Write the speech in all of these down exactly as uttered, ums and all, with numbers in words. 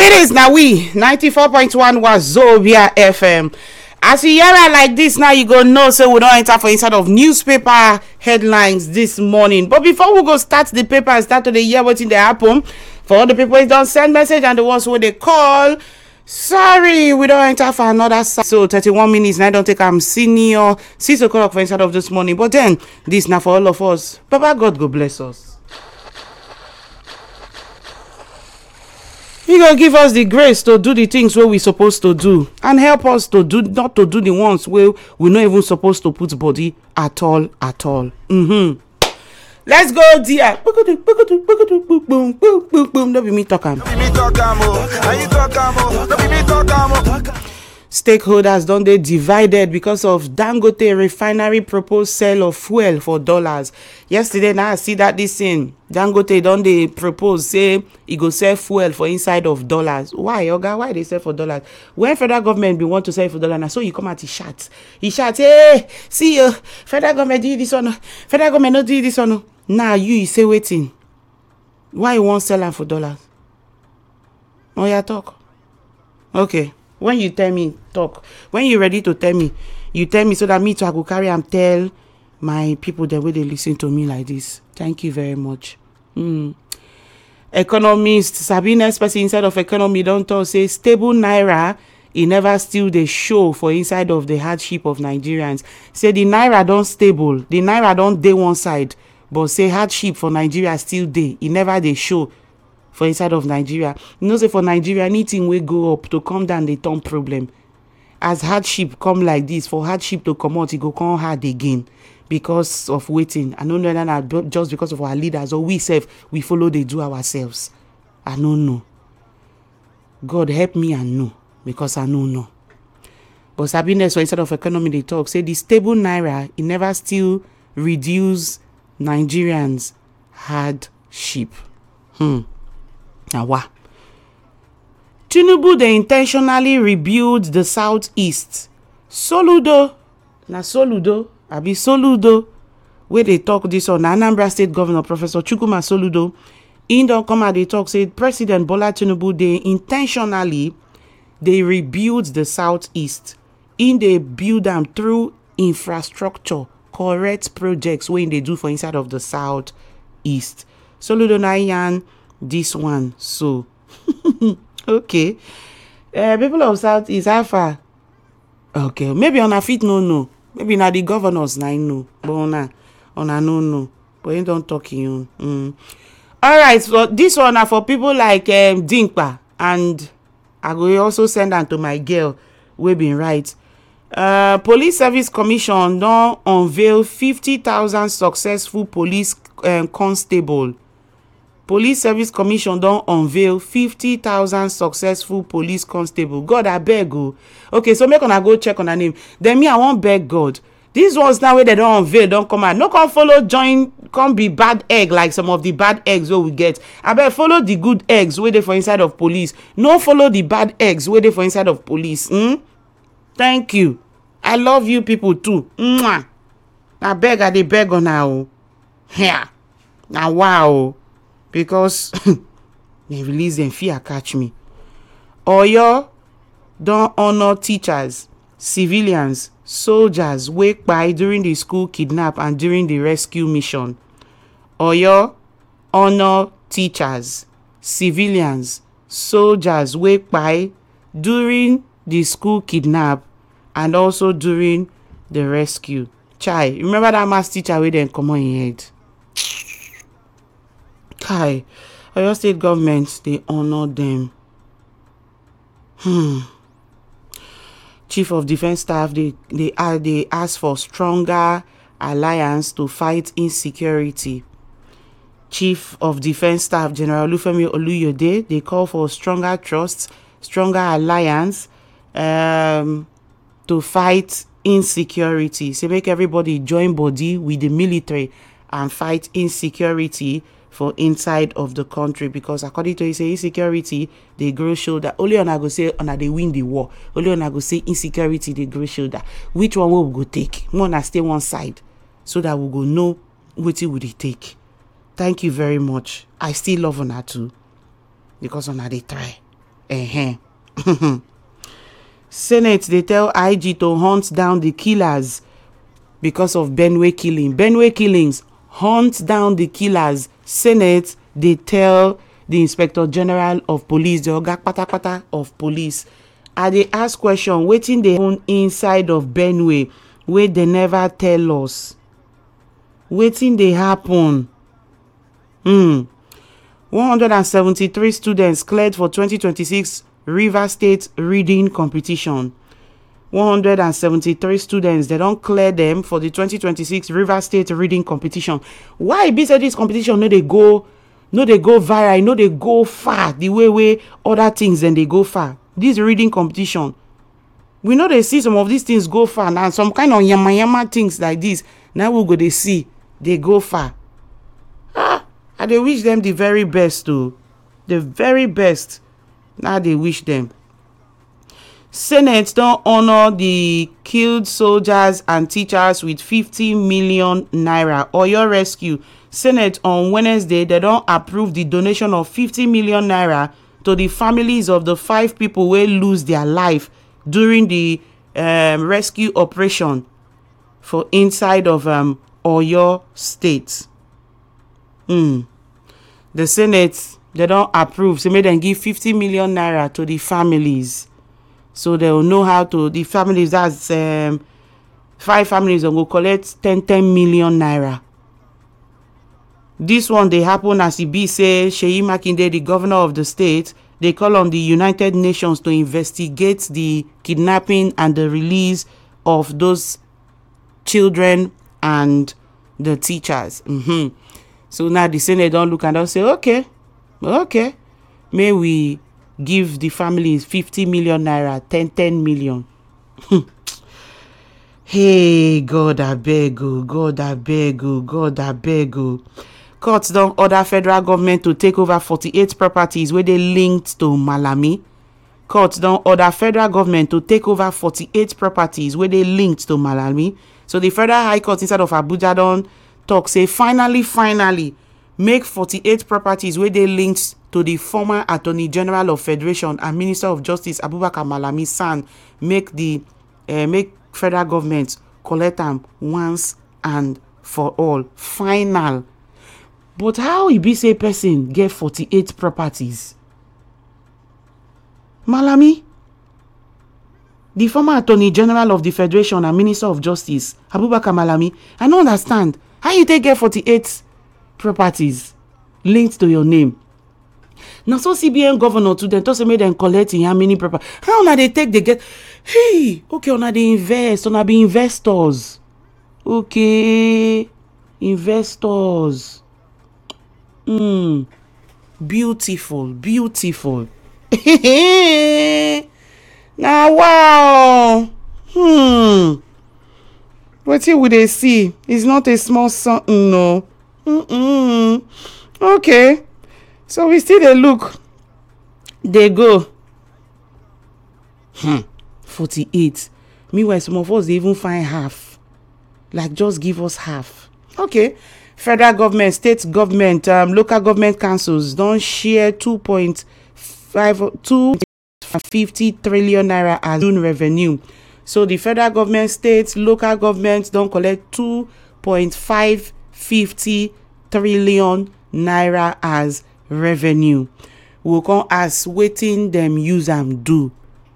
It is now we ninety-four point one Wazobia F M. As you hear it like this now, you go know so we don't enter for inside of newspaper headlines this morning. But before we go start the paper and start to the hear what's in the happen, for all the people who don't send message and the ones who they call, sorry, we don't enter for another. So thirty-one minutes now, I don't take I'm senior six o'clock for inside of this morning. But then this now for all of us. Papa God go bless us. He gonna give us the grace to do the things where we supposed to do and help us to do not to do the ones where we're not even supposed to put body at all at all. Mm-hmm. Let's go, dear. Don't be me talking. Stakeholders don't they divided because of Dangote refinery proposed sale of fuel for dollars. Yesterday now I see that this thing Dangote don't they propose say he go sell fuel for inside of dollars. Why, Oga? Why they sell for dollars? When federal government be want to sell for dollars, now so you come out he shout. He shout, hey, see you, federal government do this one, federal government not do this one. Now you, you say waiting. Why you want sell them for dollars? Oh yeah, talk. Okay. When you tell me, talk. When you ready to tell me, you tell me so that me too I go carry and tell my people the way they listen to me like this. Thank you very much. Mm. Economist Sabine person inside of economy don't talk say stable naira. It never still the show for inside of the hardship of Nigerians. Say the naira don't stable. The naira don't day one side, but say hardship for Nigeria still day. It never they show for inside of Nigeria. You know, say for Nigeria, anything will go up to come down, they turn problem. As hardship come like this, for hardship to come out, it go come hard again because of waiting. I don't know that just because of our leaders or we self, we follow they do ourselves. I don't know. God help me and know because I don't know. But Sabine, so instead of economy, they talk, say the stable naira, it never still reduce Nigerians' hardship. Hmm. Now what? Tinubu they intentionally rebuild the southeast. Soludo, na Soludo, abi Soludo, where they talk this on Anambra State Governor Professor Chukwuma Soludo. In the come out they talk said President Bola Tinubu they intentionally they rebuild the southeast. In they build them through infrastructure, correct projects when they do for inside of the southeast. Soludo Nayan. This one, so okay. Uh, people of South is how far? Okay, maybe on a fit no no. Maybe now the governors na know, but on a on a no no. But you don't talk you. Mm. All right, so this one are for people like um, Dinkpa, and I will also send them to my girl. We been right. Uh, Police Service Commission don't unveil fifty thousand successful police um, constable. Police Service Commission don't unveil fifty thousand successful police constable. God, I beg you. Okay, so make una go check on her name. Then me, I won't beg God. These ones now where they don't unveil, don't come out. No come follow, join, come be bad egg like some of the bad eggs where we get. I bet follow the good eggs where they for inside of police. No follow the bad eggs where they for inside of police. Hmm? Thank you. I love you people too. Mwah. I beg, I they beg on now. Yeah. Now, wow. Because they release them fear catch me. Oyo don't honor teachers, civilians, soldiers wake by during the school kidnap and during the rescue mission. Oyo honor teachers, civilians, soldiers wake by during the school kidnap and also during the rescue. Chai, remember that math teacher where then come on your head. Kai, Oyo State government, they honor them. Hmm. Chief of Defense Staff, they they are they ask for stronger alliance to fight insecurity. Chief of Defense Staff General Olufemi Oluyode, they call for stronger trust, stronger alliance, um, to fight insecurity. So make everybody join body with the military and fight insecurity for inside of the country, because according to his insecurity they grow shoulder. Only on I go say on they win the war. Only on I go say insecurity they grow shoulder. Which one will we go take? One I stay one side so that we go know what it would it take. Thank you very much. I still love Ona too because Ona they try. Uh-huh. Senate, they tell I G to hunt down the killers because of Benue killing. Benue killings, hunt down the killers. Senate, they tell the Inspector General of Police, the Oga Patapata of Police. And they ask question, wetin dey happen inside of Benue, wey they never tell us. Wetin dey happen? Hmm. one hundred seventy-three students cleared for twenty twenty-six Rivers State reading competition. one hundred seventy-three students, they don't clear them for the twenty twenty-six Rivers State reading competition. Why e be say this competition no dey go no dey go viral, no dey go far the way way other things then they go far? This reading competition, we know they see some of these things go far now. Some kind of yama yama things like this, now we go they see they go far. Ah, and they wish them the very best too, the very best. Now they wish them. Senate don't honor the killed soldiers and teachers with fifty million naira. Oyo Rescue. Senate on Wednesday, they don't approve the donation of fifty million naira to the families of the five people who lose their life during the um, rescue operation for inside of um, Oyo State. Mm. The Senate, they don't approve. So make them give fifty million naira to the families. So they will know how to, the families, that's um, five families will go collect ten, ten million naira. This one, they happen as E B say, Seyi Makinde, the governor of the state, they call on the United Nations to investigate the kidnapping and the release of those children and the teachers. Mm-hmm. So now the Senate don't look and don't say, okay, okay, may we give the families fifty million naira, ten, ten million. Hey, God, I beg you, God, I beg you, God, I beg you. Courts don't order federal government to take over forty-eight properties where they linked to Malami. Courts don't order federal government to take over forty-eight properties where they linked to Malami. So the Federal High Court inside of Abuja don't talk, say, finally, finally, make forty-eight properties where they linked to the former Attorney General of Federation and Minister of Justice Abubakar Malami son, make the uh, make federal government collect them once and for all. Final. But how e be say person get forty-eight properties? Malami, the former Attorney General of the Federation and Minister of Justice Abubakar Malami, I don't understand how you take get forty-eight properties linked to your name. Now so C B N governor to them also made them collect in how many property. How now they take they get? Hey, okay, on they invest, on be investors. Okay, investors. Hmm, beautiful, beautiful. Now wow. Hmm. What here would they see? It's not a small something, no. Mm-mm. Okay. So we still they look. They go. Hmm. forty-eight. Meanwhile, some of us they even find half. Like just give us half. Okay. Federal government, state government, um, local government councils don't share two point five two fifty trillion naira as own revenue. So the federal government, states, local governments don't collect two point five fifty trillion naira as revenue. We'll come as waiting them use and do.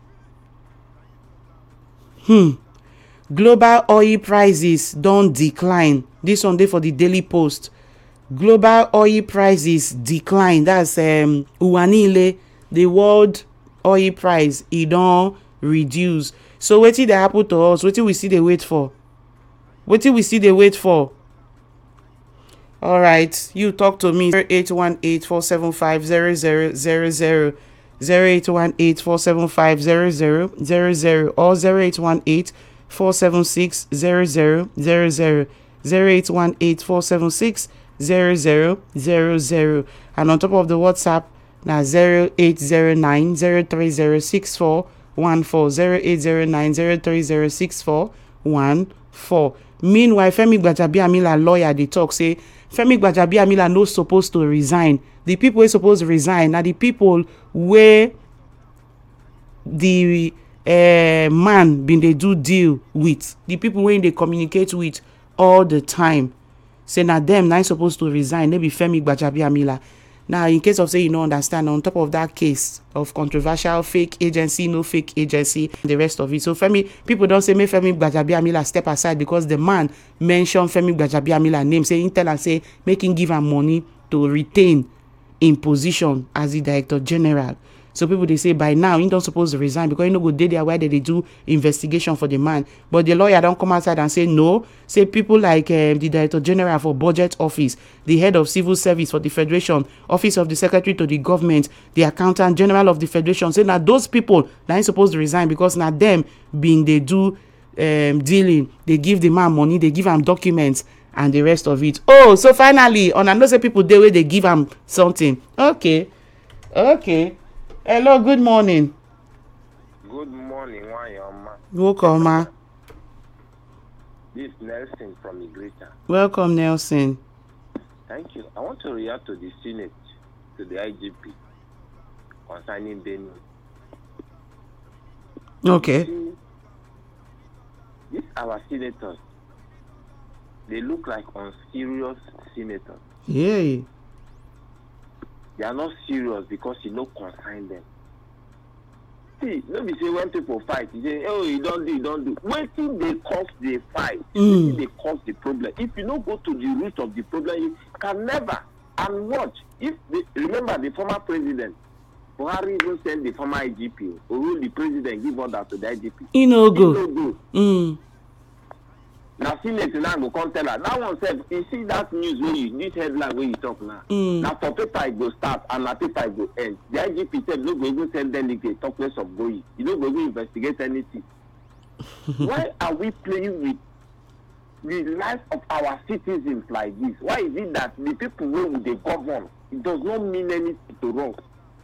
Hmm. Global oil prices don't decline. This one day for the Daily Post. Global oil prices decline. That's um Uwanile, the world oil price, it don't reduce. So what did they happen to us? What did we see they wait for? What did we see they wait for? All right, you talk to me. zero eight one eight, four seven five, zero zero zero zero, zero eight one eight, four seven five, zero zero zero zero, or zero eight one eight, four seven six, zero zero zero zero, zero eight one eight, four seven six, zero zero zero zero. And on top of the WhatsApp, now zero eight zero nine, zero three zero six four one four, zero eight zero nine, zero three zero six four one four. Meanwhile, Femi Gbajabiamila lawyer they talk say Femi Gbajabiamila no supposed to resign. The people who supposed to resign are the people where the uh, man been dey do deal with, the people wey dey communicate with all the time, say na them na supposed to resign, no be Femi Gbajabiamila. Now, in case of say you no understand, on top of that case of controversial fake agency, no fake agency, the rest of it. So Femi, people don't say make Femi Gbajabiamila step aside because the man mentioned Femi Gbajabiamila name, say he tell and say make him give am money to retain in position as the director general. So people they say by now he don't supposed to resign because he no go dey there where they do investigation for the man. But the lawyer don't come outside and say no. Say people like uh, the director general for budget office, the head of civil service for the federation, office of the secretary to the government, the accountant general of the federation, say now those people that ain't supposed to resign because now them being they do um, dealing, they give the man money, they give him documents and the rest of it. Oh, so finally, on another say people they way they give him something. Okay, okay. Hello, good morning. Good morning, Wanyama. Welcome, ma. This is Nelson from Igrita. Welcome, Nelson. Thank you. I want to react to the Senate, to the I G P, concerning Benue. Okay. See, these our senators, they look like unserious senators. Yeah. They are not serious because you no concern them. See, let me say when people fight, you say, oh, you don't do, you don't do. Waiting they cause the fight, Mm. they cause the problem. If you don't go to the root of the problem, you can never. And watch, if they, remember the former president, Buhari even sent the former I G P, or the president give order to the I G P. He no go. He no go. Mm. Now, Senate now go come tell her. That one said, you see that news where you, this headline where you talk now. Mm. Now, for paper it go start and na paper it go end. The I G P said, no go even send delegate, talk less of going. You don't go even investigate anything. Why are we playing with the life of our citizens like this? Why is it that the people where they govern, it does not mean anything to us?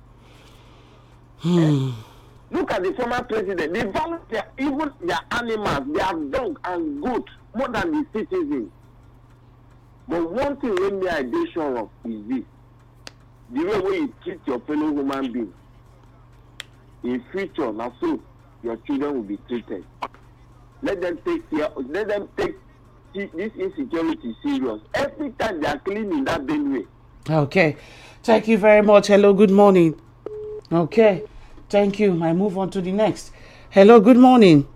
Hmm. Eh? Look at the former president. They value their, even their animals, their dog and goat more than the citizens. But one thing when they are dey sure of is this: the way where you treat your fellow human being. In future, now so your children will be treated. Let them take care. Let them take this insecurity serious. Every time they are cleaning that Benue. Okay. Thank you very much. Hello, good morning. Okay. Thank you. I move on to the next. Hello, good morning.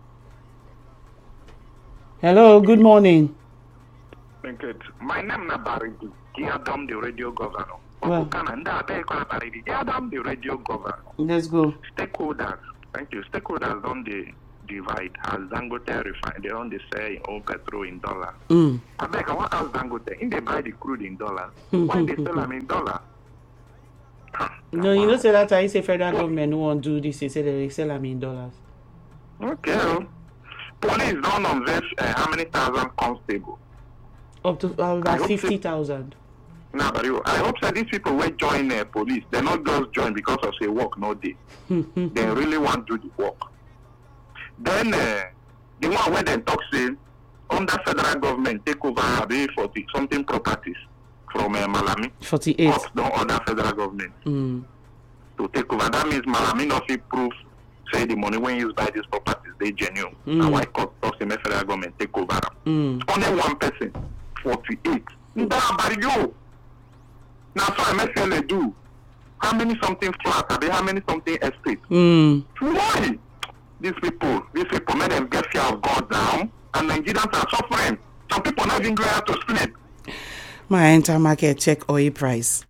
Hello, good morning. Thank you. My name is Baridi. Adam, the radio governor. Well, Adam, the radio governor. let's go. Stakeholders, thank you. Stakeholders on the divide as Dangote refine. They on the say own petrol in dollars. Mm. I beg, I want to ask Dangote. In they buy the crude in dollars, why they sell them in dollars? No, you know, say that I say federal government no want do this. They say they sell them in dollars. Okay. Police don't invest uh, how many thousand constable? Up to uh, about fifty thousand. Nah, but you, I hope that these people will join uh, police. They not just join because of say work no day. They really want to do the work. Then uh, the one where they talk say under federal government take over maybe forty something properties from uh, Malami. Forty-eight. Court don't order federal government Mm. to take over. That means Malami not fit prove say the money when used by these properties they genuine. Mm. And why court talk say make federal government take over them. Mm. Only one person, forty-eight. That about you. Now, so M S L A do. How many something flat? Are they how many something estate? Mm. Why? These people, these people make them get fear of God now, and Nigerians are suffering. Some people not even going out to sleep. My enter market check oil price.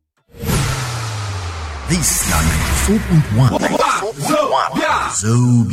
This is ninety-four point one. So